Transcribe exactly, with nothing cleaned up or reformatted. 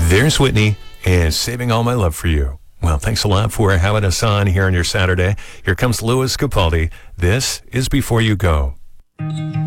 There's Whitney and Saving All My Love for You. Well, thanks a lot for having us on here on your Saturday. Here comes Louis Capaldi. This is Before You Go.